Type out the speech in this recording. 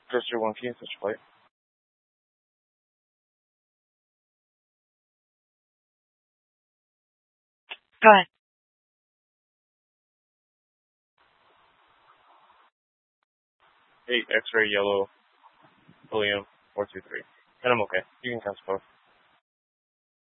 Cursor 1 key, switch flight. Go ahead. Eight X-ray yellow, helium 423. And I'm okay. You can transport.